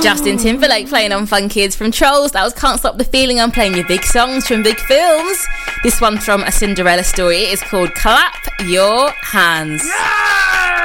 Justin Timberlake playing on Fun Kids. From Trolls, that was Can't Stop the Feeling. I'm playing your big songs from big films. This one from A Cinderella Story is called Clap Your Hands. Yeah!